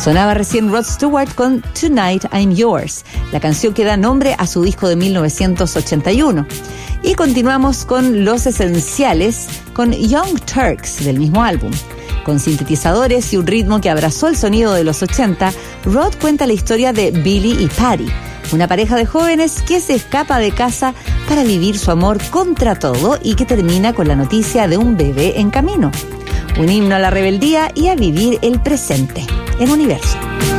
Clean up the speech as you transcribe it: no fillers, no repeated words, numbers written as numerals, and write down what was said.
Sonaba recién Rod Stewart con Tonight I'm Yours, la canción que da nombre a su disco de 1981. Y continuamos con Los Esenciales con Young Turks del mismo álbum. Con sintetizadores y un ritmo que abrazó el sonido de los 80, Rod cuenta la historia de Billy y Patty, una pareja de jóvenes que se escapa de casa para vivir su amor contra todo y que termina con la noticia de un bebé en camino. Un himno a la rebeldía y a vivir el presente en Universo.